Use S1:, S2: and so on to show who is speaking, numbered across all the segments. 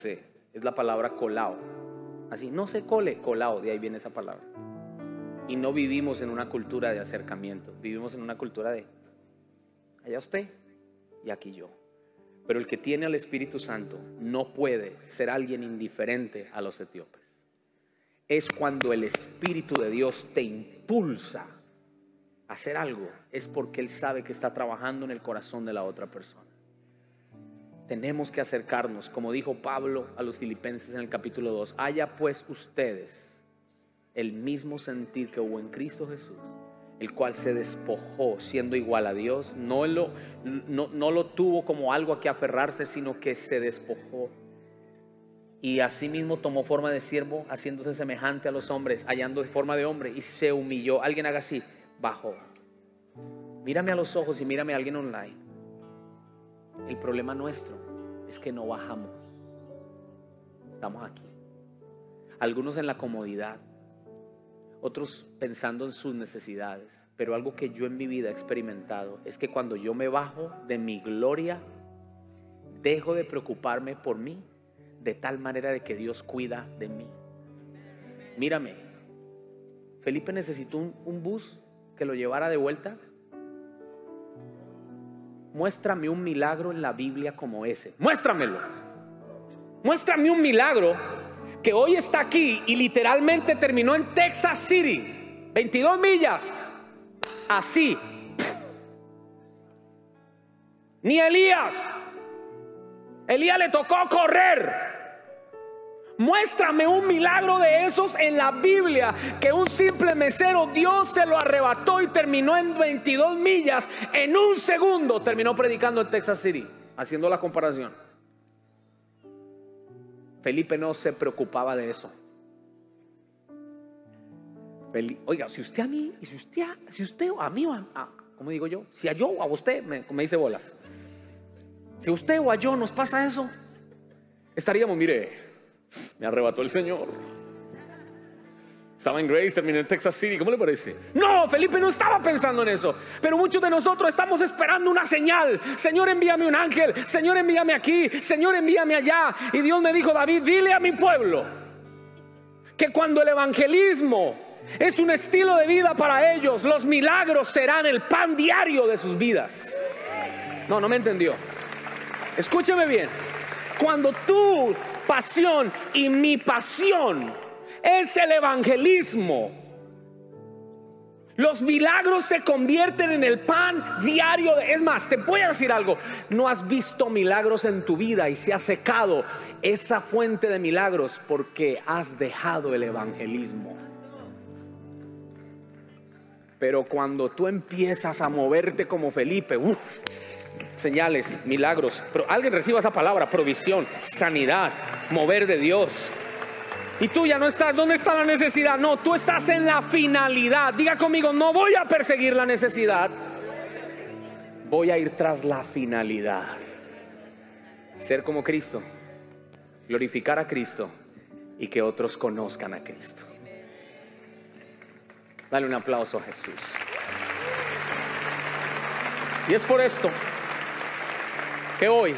S1: es la palabra colao. Así, no se cole, colao, de ahí viene esa palabra. Y no vivimos en una cultura de acercamiento, vivimos en una cultura de allá usted y aquí yo. Pero el que tiene al Espíritu Santo no puede ser alguien indiferente a los etíopes. Es cuando el Espíritu de Dios te impulsa a hacer algo, es porque Él sabe que está trabajando en el corazón de la otra persona. Tenemos que acercarnos, como dijo Pablo a los Filipenses en el capítulo 2. Haya pues ustedes el mismo sentir que hubo en Cristo Jesús, el cual se despojó siendo igual a Dios. No lo tuvo como algo a que aferrarse, sino que se despojó. Y asimismo tomó forma de siervo, haciéndose semejante a los hombres, hallando forma de hombre, y se humilló. Alguien haga así, bajó. Mírame a los ojos y mírame a alguien online. El problema nuestro es que no bajamos. Estamos aquí. Algunos en la comodidad, otros pensando en sus necesidades. Pero algo que yo en mi vida he experimentado es que cuando yo me bajo de mi gloria, dejo de preocuparme por mí, de tal manera de que Dios cuida de mí. Mírame, Felipe necesitó un bus que lo llevara de vuelta. Muéstrame un milagro en la Biblia como ese. Muéstramelo. Muéstrame un milagro que hoy está aquí y literalmente terminó en Texas City, 22 millas, así. Ni Elías le tocó correr. Muéstrame un milagro de esos en la Biblia, que un simple mesero Dios se lo arrebató y terminó en 22 millas. En un segundo terminó predicando en Texas City, haciendo la comparación. Felipe no se preocupaba de eso. Oiga, si usted a mí, si usted a mí, ¿cómo digo yo? Si a yo o a usted me dice bolas. Si a usted o a yo nos pasa eso, estaríamos, mire, me arrebató el Señor. Estaba en Grace, terminé en Texas City. ¿Cómo le parece? No, Felipe no estaba pensando en eso. Pero muchos de nosotros estamos esperando una señal. Señor, envíame un ángel. Señor, envíame aquí. Señor, envíame allá. Y Dios me dijo: David, dile a mi pueblo que cuando el evangelismo es un estilo de vida para ellos, los milagros serán el pan diario de sus vidas. No me entendió. Escúcheme bien. Cuando tu pasión y mi pasión es el evangelismo, los milagros se convierten en el pan diario. Es más, te voy a decir algo: no has visto milagros en tu vida y se ha secado esa fuente de milagros porque has dejado el evangelismo. Pero cuando tú empiezas a moverte como Felipe, señales, milagros, alguien reciba esa palabra: provisión, sanidad, mover de Dios. Y tú ya no estás, ¿dónde está la necesidad? No, tú estás en la finalidad. Diga conmigo: no voy a perseguir la necesidad, voy a ir tras la finalidad. Ser como Cristo, glorificar a Cristo y que otros conozcan a Cristo. Dale un aplauso a Jesús. Y es por esto que hoy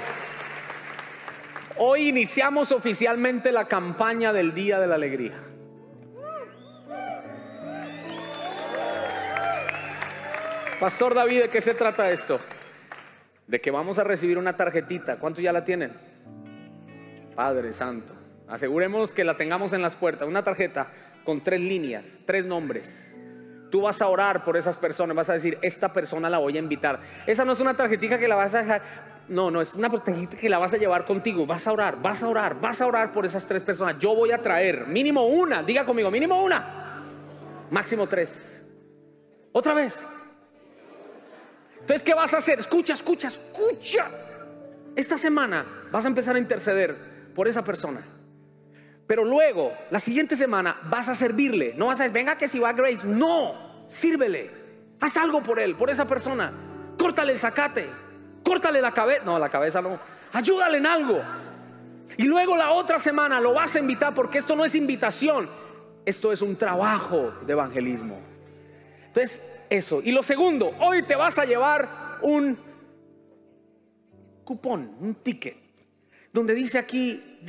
S1: iniciamos oficialmente la campaña del Día de la Alegría. Pastor David, ¿de qué se trata esto? De que vamos a recibir una tarjetita. ¿Cuántos ya la tienen? Padre Santo, aseguremos que la tengamos en las puertas. Una tarjeta con 3 líneas, 3 nombres. Tú vas a orar por esas personas, vas a decir: esta persona la voy a invitar. Esa no es una tarjetita que la vas a dejar. No, es una tarjetita que la vas a llevar contigo. Vas a orar por esas 3 personas. Yo voy a traer mínimo una. Diga conmigo: mínimo una, máximo 3. Otra vez. Entonces, ¿qué vas a hacer? Escucha. Esta semana vas a empezar a interceder por esa persona. Pero luego, la siguiente semana, vas a servirle. No vas a decir: venga que si va a Grace. No, sírvele. Haz algo por él, por esa persona. Córtale el zacate, córtale la cabeza. No, la cabeza no. Ayúdale en algo. Y luego la otra semana lo vas a invitar, porque esto no es invitación, esto es un trabajo de evangelismo. Entonces, eso. Y lo segundo, hoy te vas a llevar un cupón, un ticket, donde dice aquí